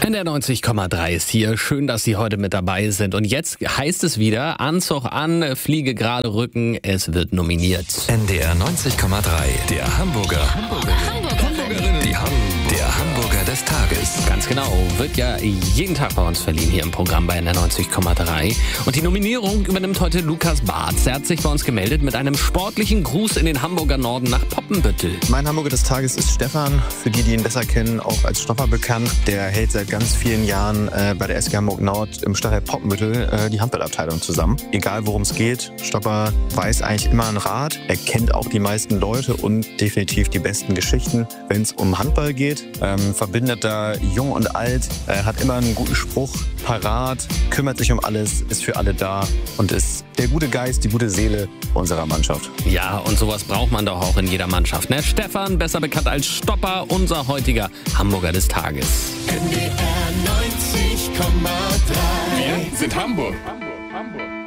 NDR 90,3 ist hier. Schön, dass Sie heute mit dabei sind. Und jetzt heißt es wieder, Anzug an, Fliege gerade Rücken, es wird nominiert. NDR 90,3, der Hamburger. Der Hamburger des Tages. Ganz genau, wird ja jeden Tag bei uns verliehen hier im Programm bei NDR 90,3. Und die Nominierung übernimmt heute Lukas Bartz. Er hat sich bei uns gemeldet mit einem sportlichen Gruß in den Hamburger Norden nach Poppenbüttel. Mein Hamburger des Tages ist Stefan, für die ihn besser kennen, auch als Stopper bekannt. Der hält seit ganz vielen Jahren bei der SG Hamburg Nord im Stadtteil Poppenbüttel die Handballabteilung zusammen. Egal worum es geht, Stopper weiß eigentlich immer einen Rat. Er kennt auch die meisten Leute und definitiv die besten Geschichten, wenn es um Handball geht. Verbindet da Jung und Alt, hat immer einen guten Spruch parat, kümmert sich um alles, ist für alle da und ist der gute Geist, die gute Seele unserer Mannschaft. Ja, und sowas braucht man doch auch in jeder Mannschaft. Ne? Stefan, besser bekannt als Stopper, unser heutiger Hamburger des Tages. NDR 90,3. Wir sind Hamburg.